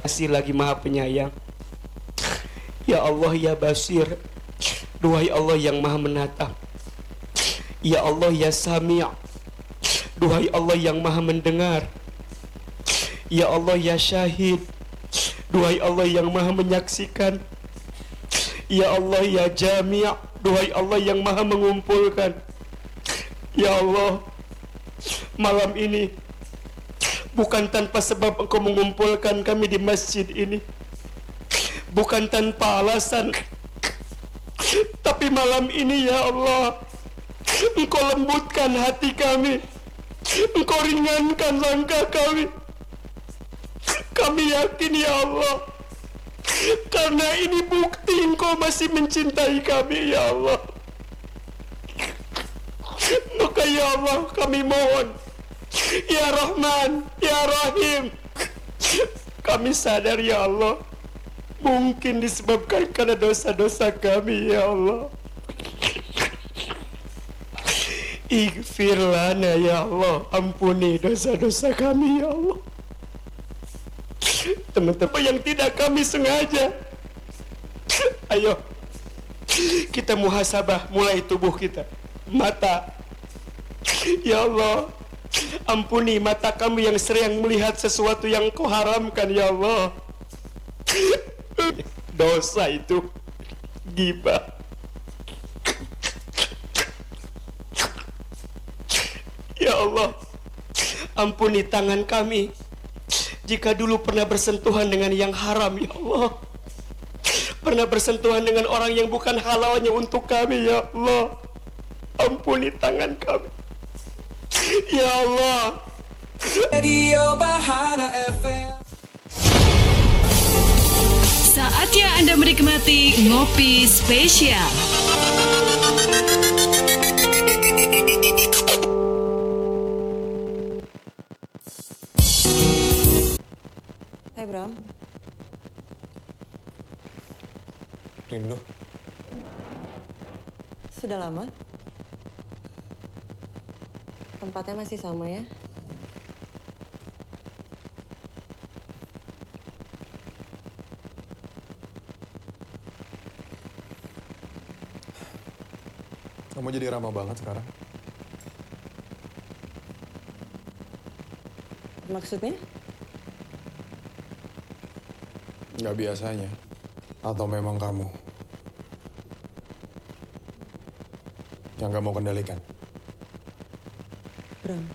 Masih lagi Maha Penyayang. Ya Allah ya Basir, duhai Allah yang Maha Menatap. Ya Allah ya Sami', duhai Allah yang Maha Mendengar. Ya Allah ya Syahid, duhai Allah yang Maha Menyaksikan. Ya Allah ya Jami', duhai Allah yang Maha Mengumpulkan. Ya Allah, malam ini bukan tanpa sebab Engkau mengumpulkan kami di masjid ini, bukan tanpa alasan, tapi malam ini ya Allah, Engkau lembutkan hati kami, Engkau ringankan langkah kami. Kami yakin ya Allah, karena ini bukti Engkau masih mencintai kami ya Allah. Maka ya Allah kami mohon, ya Rahman, ya Rahim, kami sadar ya Allah, mungkin disebabkan karena dosa-dosa kami ya Allah. Ighfir lana ya Allah, ampuni dosa-dosa kami ya Allah. Teman-teman yang tidak kami sengaja, ayo kita muhasabah mulai tubuh kita. Mata, ya Allah, ampuni mata kami yang sering melihat sesuatu yang Kau haramkan ya Allah. Dosa itu ghibah. Ya Allah, ampuni tangan kami jika dulu pernah bersentuhan dengan yang haram ya Allah, pernah bersentuhan dengan orang yang bukan halalnya untuk kami ya Allah. Ampuni tangan kami ya Allah. Radio Bahana FM. Saatnya Anda menikmati Ngopi Spesial. Hai Bram. Rindu. Sudah lama? Tempatnya masih sama ya? Kamu jadi ramah banget sekarang. Maksudnya? Nggak biasanya. Atau memang kamu yang nggak mau kendalikan? Bram.